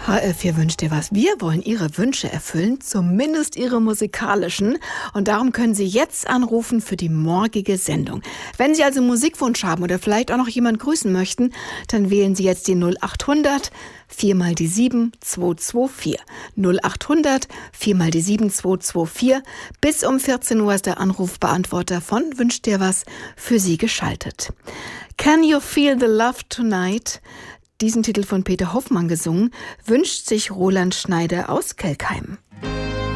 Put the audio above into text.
HR4 wünscht dir was. Wir wollen Ihre Wünsche erfüllen, zumindest Ihre musikalischen. Und darum können Sie jetzt anrufen für die morgige Sendung. Wenn Sie also einen Musikwunsch haben oder vielleicht auch noch jemanden grüßen möchten, dann wählen Sie jetzt die 0800 4 mal die 7 224. 0800 4 mal die 7 224. Bis um 14 Uhr ist der Anrufbeantworter von Wünscht dir was für Sie geschaltet. Can you feel the love tonight? Diesen Titel von Peter Hoffmann gesungen, wünscht sich Roland Schneider aus Kelkheim.